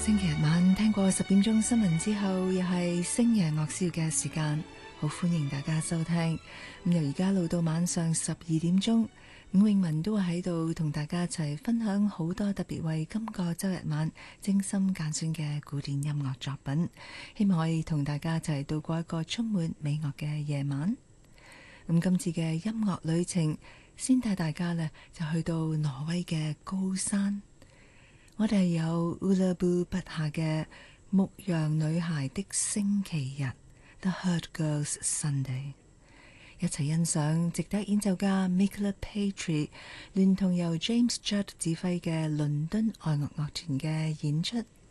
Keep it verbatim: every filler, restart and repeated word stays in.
星期日晚聽過十點鐘新聞之後，又係星夜樂笑嘅時間，好歡迎大家收聽。咁由而家到到晚上十二點鐘，伍詠雯都會喺度同大家一齊分享好多特別為今個周日晚精心揀選嘅古典音樂作品，希望可以同大家一齊度過一個充滿美樂嘅夜晚。咁今次嘅音樂旅程，先帶大家呢就去到挪威嘅高山。我哋有烏拉布筆下嘅牧羊女孩的星期日 The Herd Girls Sunday， 一齊欣賞值得演奏家 Mikla Petri 聯同由 James Judd 指揮嘅倫敦愛樂樂團嘅演出。